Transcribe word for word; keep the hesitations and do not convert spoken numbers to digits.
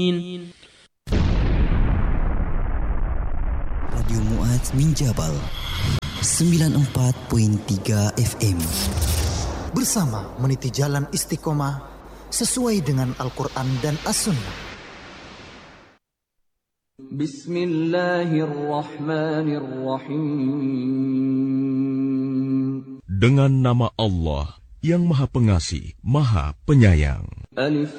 Radio Mu'adz min Jabal sembilan puluh empat koma tiga F M. Bersama meniti jalan istiqomah sesuai dengan Al-Quran dan As-Sunnah. Bismillahirrahmanirrahim. Dengan nama Allah yang Maha Pengasih, Maha Penyayang. Alif